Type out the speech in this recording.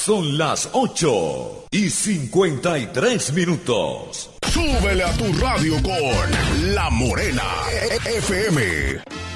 Son las 8:53. Súbele a tu radio con La Morena FM.